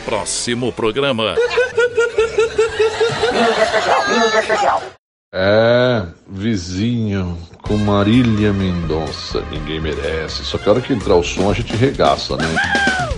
próximo programa. Vizinho, com Marília Mendonça, ninguém merece. Só que a hora que entrar o som a gente regaça, né?